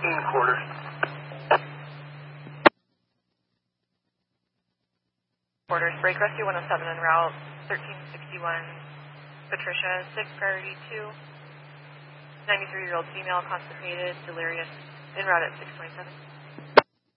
quarters. Quarters, break rescue 107 en route, 1361 Patricia, 6 priority 2, 93-year-old female, constipated, delirious, en route at 627.